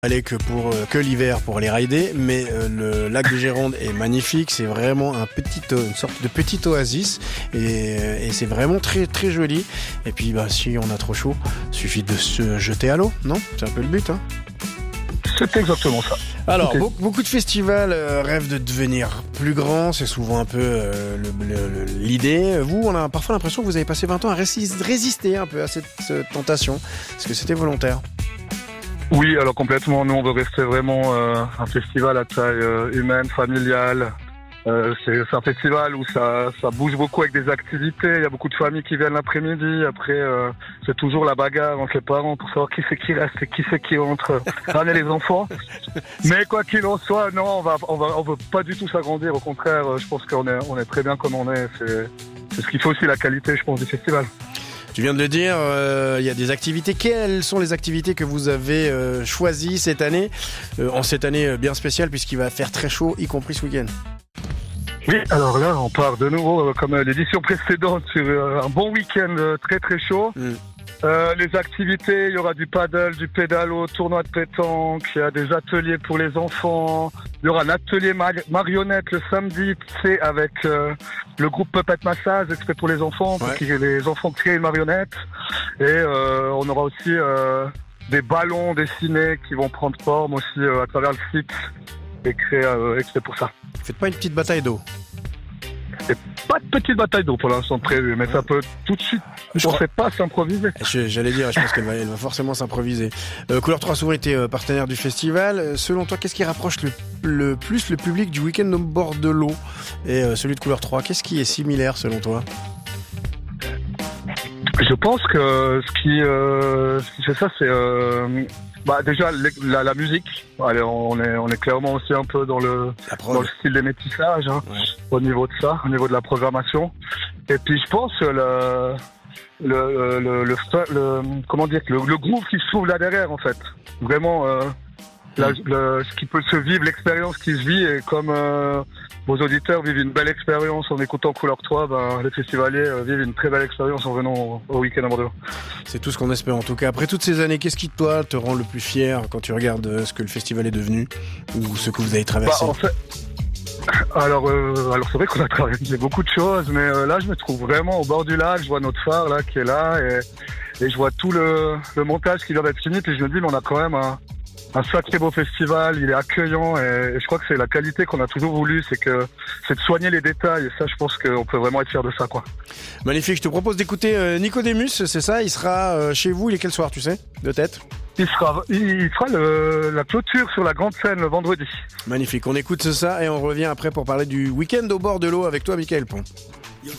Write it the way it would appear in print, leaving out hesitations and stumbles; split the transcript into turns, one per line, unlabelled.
Aller que l'hiver pour aller rider, mais le lac de Gironde est magnifique, c'est vraiment une sorte de petite oasis et c'est vraiment très très joli. Et puis si on a trop chaud, suffit de se jeter à l'eau, non? C'est un peu le but, hein?
C'est exactement ça.
Alors, beaucoup de festivals rêvent de devenir plus grands, c'est souvent un peu l'idée. Vous, on a parfois l'impression que vous avez passé 20 ans à résister un peu à cette tentation. Est-ce que c'était volontaire?
Oui, alors complètement. Nous, on veut rester vraiment un festival à taille humaine, familiale. C'est un festival où ça bouge beaucoup avec des activités. Il y a beaucoup de familles qui viennent l'après-midi. Après, c'est toujours la bagarre entre les parents pour savoir qui c'est qui reste et qui c'est qui entre ramener les enfants. Mais quoi qu'il en soit, non, on veut pas du tout s'agrandir. Au contraire, je pense qu'on est très bien comme on est. C'est ce qui fait aussi la qualité, je pense, du festival.
Tu viens de le dire, il y a des activités. Quelles sont les activités que vous avez choisies cette année, en cette année bien spéciale puisqu'il va faire très chaud, y compris ce week-end?
Oui, alors là, on part de nouveau, comme l'édition précédente, sur un bon week-end très très chaud. Les activités, il y aura du paddle, du pédalo, tournoi de pétanque, il y a des ateliers pour les enfants, il y aura un atelier marionnette le samedi, c'est avec le groupe Puppet Massage, exprès pour les enfants, pour que les enfants créent une marionnette. Et on aura aussi des ballons dessinés qui vont prendre forme aussi à travers le site et créer exprès pour ça.
Faites pas une petite bataille d'eau?
Et pas de petite bataille d'eau pour l'instant prévue, mais ça peut tout de suite, on ne sait pas s'improviser.
J'allais dire, je pense qu'elle va forcément s'improviser. Couleur 3 a souvent été partenaire du festival. Selon toi, qu'est-ce qui rapproche le plus le public du week-end au bord de l'eau et celui de Couleur 3? Qu'est-ce qui est similaire selon toi?
Je pense que ce qui fait ça, c'est déjà la musique. Allez, on est clairement aussi un peu dans le style des métissages, hein, au niveau de ça, au niveau de la programmation. Et puis je pense que le groove qui se trouve là derrière, en fait, vraiment ce qui peut se vivre, l'expérience qui se vit, et comme vos auditeurs vivent une belle expérience en écoutant Couleur 3, les festivaliers vivent une très belle expérience en venant au week-end à Bordeaux.
C'est tout ce qu'on espère en tout cas. Après toutes ces années, qu'est-ce qui toi te rend le plus fier quand tu regardes ce que le festival est devenu ou ce que vous avez traversé?
En fait, alors c'est vrai qu'on a traversé beaucoup de choses, mais là je me trouve vraiment au bord du lac. Je vois notre phare là qui est là et je vois tout le montage qui vient d'être fini, puis je me dis mais on a quand même un sacré beau festival, il est accueillant et je crois que c'est la qualité qu'on a toujours voulu, c'est de soigner les détails, et ça je pense qu'on peut vraiment être fier de ça, quoi.
Magnifique, je te propose d'écouter Nicodemus, c'est ça? Il sera chez vous, il est quel soir, tu sais, de tête?
Il fera la clôture sur la grande scène le vendredi.
Magnifique, on écoute ça et on revient après pour parler du week-end au bord de l'eau avec toi, Michael Pont.